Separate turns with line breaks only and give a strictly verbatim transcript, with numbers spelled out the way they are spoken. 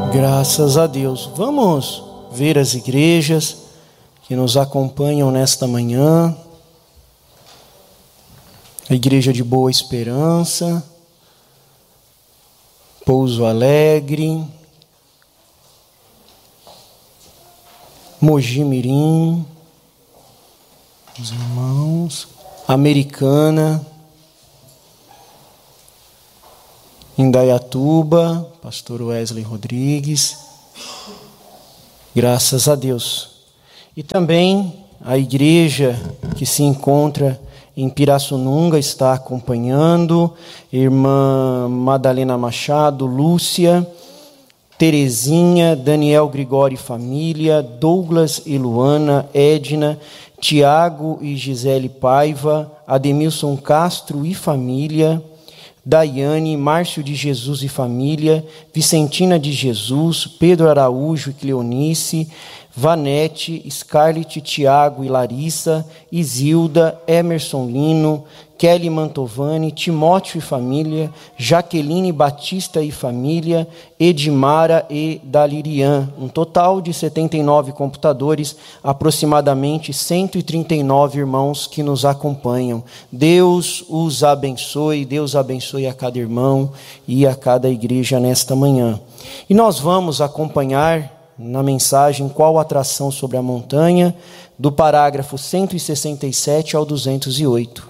Graças a Deus. Vamos ver as igrejas que nos acompanham nesta manhã. A Igreja de Boa Esperança, Pouso Alegre, Mogi Mirim, os irmãos, Americana, Indaiatuba, pastor Wesley Rodrigues, graças a Deus. E também a igreja que se encontra em Pirassununga está acompanhando, irmã Madalena Machado, Lúcia, Terezinha, Daniel Gregório e família, Douglas e Luana, Edna, Tiago e Gisele Paiva, Ademilson Castro e família, Daiane, Márcio de Jesus e família, Vicentina de Jesus, Pedro Araújo e Cleonice, Vanete, Scarlett, Tiago e Larissa, Isilda, Emerson Lino, Kelly Mantovani, Timóteo e família, Jaqueline Batista e família, Edmara e Dalirian. Um total de setenta e nove computadores, aproximadamente cento e trinta e nove irmãos que nos acompanham. Deus os abençoe, Deus abençoe a cada irmão e a cada igreja nesta manhã. E nós vamos acompanhar na mensagem Qual Atração sobre a Montanha, do parágrafo cento e sessenta e sete ao duzentos e oito.